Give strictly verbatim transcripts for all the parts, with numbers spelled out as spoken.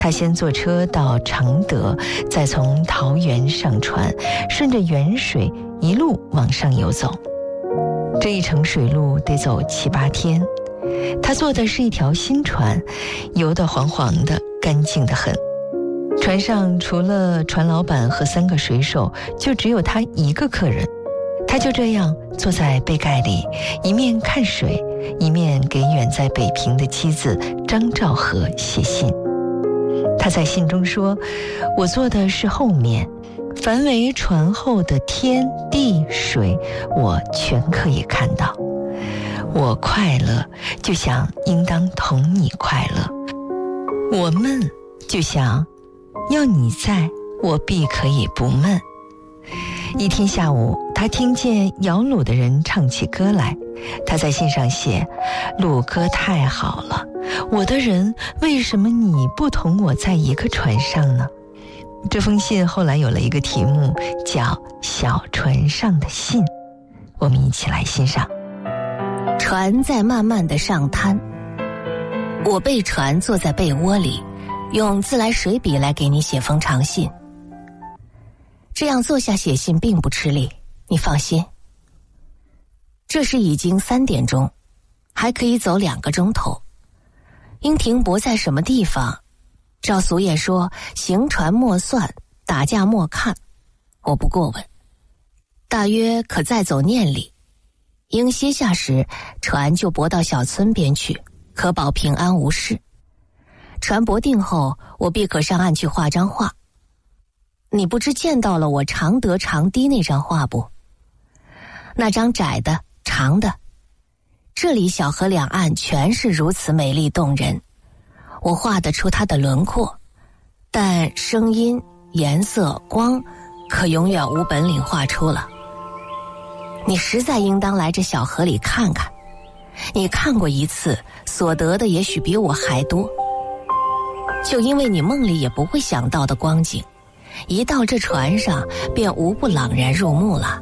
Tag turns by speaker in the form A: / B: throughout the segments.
A: 他先坐车到常德，再从桃园上船，顺着沅水一路往上游走。这一程水路得走七八天。他坐的是一条新船，游得黄黄的，干净得很。船上除了船老板和三个水手，就只有他一个客人。他就这样坐在杯盖里，一面看水，一面给远在北平的妻子张兆和写信。他在信中说，我坐的是后面，凡为船后的天地水，我全可以看到。我快乐，就想应当同你快乐；我闷，就想要你在，我必可以不闷。一天下午，他听见摇橹的人唱起歌来。他在信上写，橹歌太好了，我的人，为什么你不同我在一个船上呢？这封信后来有了一个题目，叫《小船上的信》。我们一起来欣赏。
B: 船在慢慢的上滩，我备船坐在被窝里，用自来水笔来给你写封长信。这样坐下写信并不吃力，你放心。这时已经三点钟，还可以走两个钟头。应停泊在什么地方？照俗谚说，行船莫算，打架莫看。我不过问。大约可再走念里。应歇下时，船就泊到小村边去，可保平安无事。船泊定后，我必可上岸去画张画。你不知见到了我常德常低那张画不？那张窄的长的，这里小河两岸全是如此美丽动人。我画得出它的轮廓，但声音、颜色、光，可永远无本领画出了。你实在应当来这小河里看看，你看过一次，所得的也许比我还多。就因为你梦里也不会想到的光景，一到这船上便无不朗然入目了。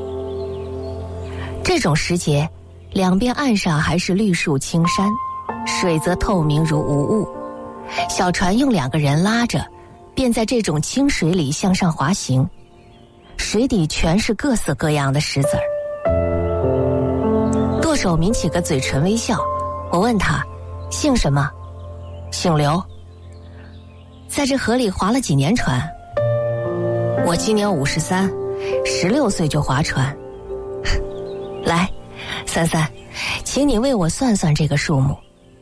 B: 这种时节，两边岸上还是绿树青山，水则透明如无物。小船用两个人拉着，便在这种清水里向上滑行，水底全是各色各样的石子儿。舵手抿起个嘴唇微笑，我问他姓什么？姓刘。在这河里划了几年船？我今年五十三，十六岁就划船。来，三三，请你为我算算这个数目。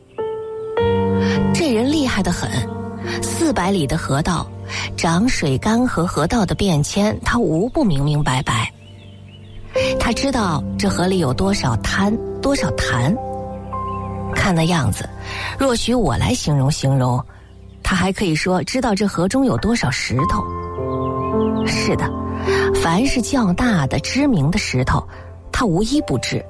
B: 这人厉害得很，四百里的河道，涨水干涸河道的变迁，他无不明明白白。他知道这河里有多少滩，多少潭。看那样子，若许我来形容形容，他还可以说知道这河中有多少石头。是的，凡是较大的知名的石头，他无一不知。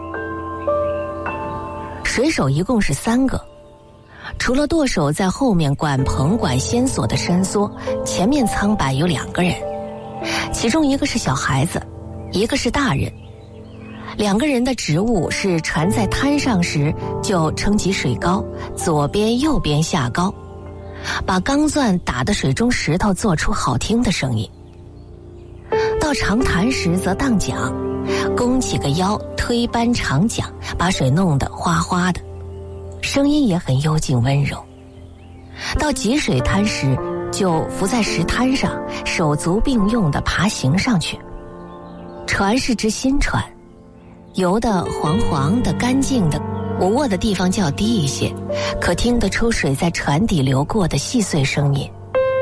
B: 水手一共是三个，除了舵手在后面管棚管线索的伸缩，前面舱板有两个人，其中一个是小孩子，一个是大人。两个人的职务是船在滩上时就撑起水高，左边右边下高，把钢钻打得水中石头做出好听的声音。到长潭时则荡桨，弓起个腰推扳长桨，把水弄得哗哗的，声音也很幽静温柔。到急水滩时，就浮在石滩上，手足并用地爬行上去。船是只新船，游得黄黄的干净的，我卧的地方较低一些，可听得出水在船底流过的细碎声音。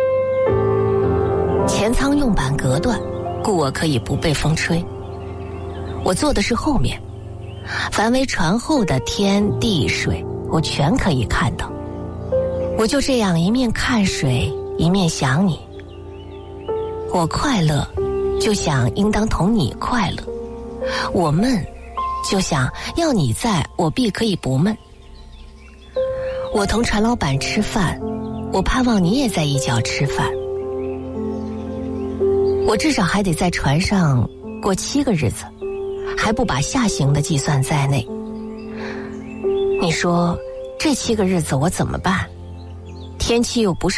B: 前舱用板隔断，故我可以不被风吹。我坐的是后面，凡为船后的天地水，我全可以看到。我就这样一面看水，一面想你。我快乐，就想应当同你快乐；我闷，就想要你在，我必可以不闷。我同船老板吃饭，我盼望你也在一角吃饭。我至少还得在船上过七个日子，还不把下行的计算在内。你说这七个日子我怎么办？ 天气又不是